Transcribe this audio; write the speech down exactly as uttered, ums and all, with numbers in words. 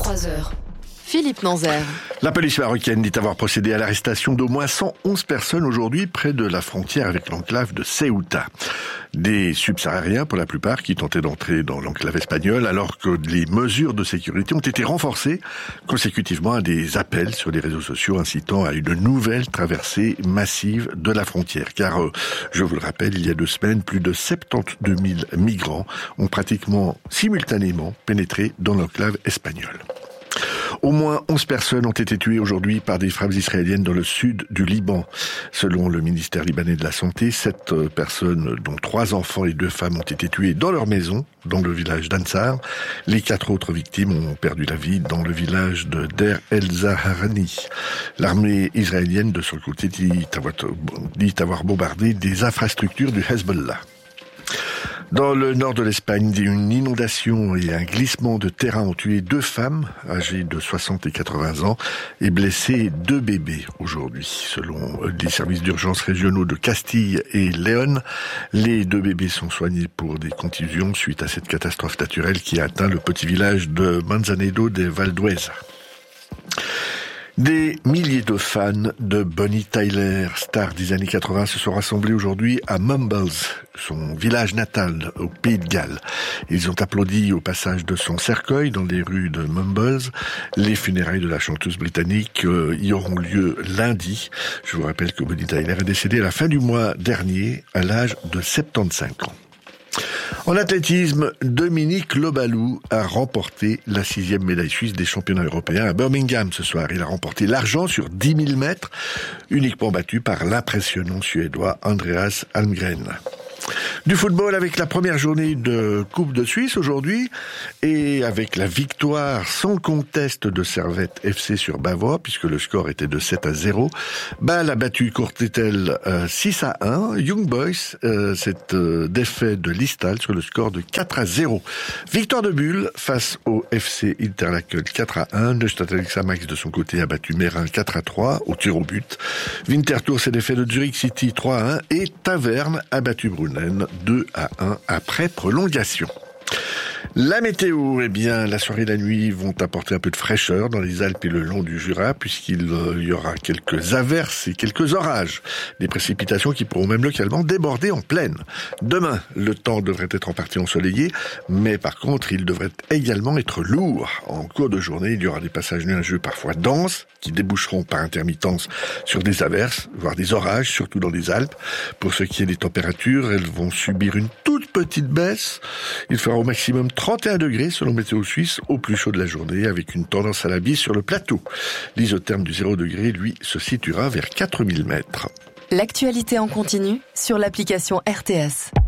vingt-trois heures. Philippe Nanzer. La police marocaine dit avoir procédé à l'arrestation d'au moins cent onze personnes aujourd'hui près de la frontière avec l'enclave de Ceuta. Des subsahariens pour la plupart qui tentaient d'entrer dans l'enclave espagnole alors que les mesures de sécurité ont été renforcées consécutivement à des appels sur les réseaux sociaux incitant à une nouvelle traversée massive de la frontière. Car, euh, je vous le rappelle, il y a deux semaines, plus de soixante-douze mille migrants ont pratiquement simultanément pénétré dans l'enclave espagnole. Au moins onze personnes ont été tuées aujourd'hui par des frappes israéliennes dans le sud du Liban. Selon le ministère libanais de la Santé, sept personnes, dont trois enfants et deux femmes, ont été tuées dans leur maison, dans le village d'Ansar. Les quatre autres victimes ont perdu la vie dans le village de Der El-Zaharani. L'armée israélienne, de son côté, dit avoir, dit avoir bombardé des infrastructures du Hezbollah. Dans le nord de l'Espagne, une inondation et un glissement de terrain ont tué deux femmes âgées de soixante et quatre-vingts ans et blessé deux bébés aujourd'hui. Selon les services d'urgence régionaux de Castille et Léon, les deux bébés sont soignés pour des contusions suite à cette catastrophe naturelle qui a atteint le petit village de Manzanedo de Valdueza. Des milliers de fans de Bonnie Tyler, star des années quatre-vingts, se sont rassemblés aujourd'hui à Mumbles, son village natal au Pays de Galles. Ils ont applaudi au passage de son cercueil dans les rues de Mumbles. Les funérailles de la chanteuse britannique euh, y auront lieu lundi. Je vous rappelle que Bonnie Tyler est décédée à la fin du mois dernier à l'âge de soixante-quinze ans. En athlétisme, Dominique Lobalou a remporté la sixième médaille suisse des championnats européens à Birmingham ce soir. Il a remporté l'argent sur dix mille mètres, uniquement battu par l'impressionnant Suédois Andreas Almgren. Du football avec la première journée de Coupe de Suisse aujourd'hui et avec la victoire sans conteste de Servette F C sur Bavois puisque le score était de sept à zéro. Bâle a battu Courtétel euh, six à un. Young Boys, euh, cette euh, défaite de Listal sur le score de quatre à zéro. Victoire de Bulle face au F C Interlaken quatre à un. Neustadt Xamax de son côté a battu Mérin quatre à trois au tir au but. Winterthur s'est défait de Zurich City trois à un et Taverne a battu Brunnen deux à un après prolongation. La météo, eh bien, la soirée et la nuit vont apporter un peu de fraîcheur dans les Alpes et le long du Jura, puisqu'il y aura quelques averses et quelques orages. Des précipitations qui pourront même localement déborder en plaine. Demain, le temps devrait être en partie ensoleillé, mais par contre, il devrait également être lourd. En cours de journée, il y aura des passages nuageux parfois denses, qui déboucheront par intermittence sur des averses, voire des orages, surtout dans les Alpes. Pour ce qui est des températures, elles vont subir une toute petite baisse. Il fera au maximum trente et un degrés selon Météo Suisse au plus chaud de la journée avec une tendance à la bise sur le plateau. L'isotherme du zéro degré, lui, se situera vers quatre mille mètres. L'actualité en continu sur l'application R T S.